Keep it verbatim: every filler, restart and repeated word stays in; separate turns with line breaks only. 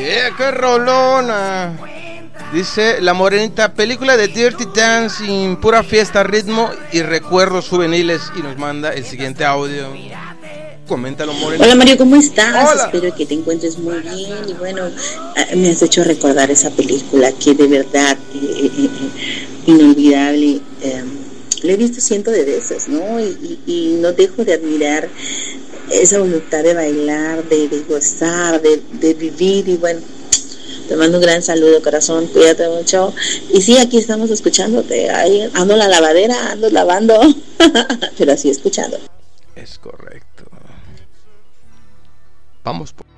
Yeah, qué rolona. Dice la morenita, película de Dirty Dancing, pura fiesta, ritmo y recuerdos juveniles. Y nos manda el siguiente audio. Coméntalo, morenita.
Hola Mario, ¿cómo estás?
Hola.
Espero que te encuentres muy bien. Y bueno, me has hecho recordar esa película que de verdad eh, eh, eh, inolvidable. Eh, la he visto cientos de veces, ¿no? Y, y, y no dejo de admirar esa voluntad de bailar, de, de gozar, de, de vivir. Y bueno, te mando un gran saludo, corazón, cuídate mucho. Y sí, aquí estamos escuchándote. Ahí ando en la lavadera, ando lavando, pero así escuchando.
Es correcto. Vamos por...